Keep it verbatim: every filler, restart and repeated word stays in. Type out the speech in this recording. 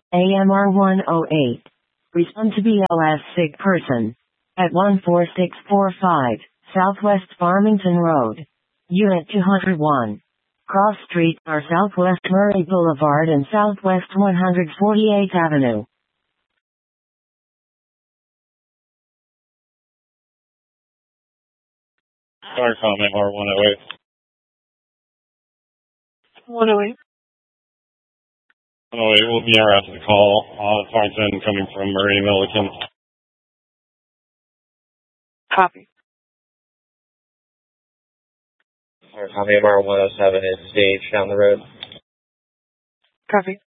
A M R one oh eight. Respond to B L S sick person. At one four six four five, Southwest Farmington Road. Unit two oh one. Cross Street or Southwest Murray Boulevard and Southwest one hundred forty-eighth Avenue. Sorry, comment or one oh eight. one oh eight. one oh eight, we'll be here after the call. Uh, Farmington coming from Murray Milliken. Copy. Sorry, copy M R one oh seven is staged down the road. Copy.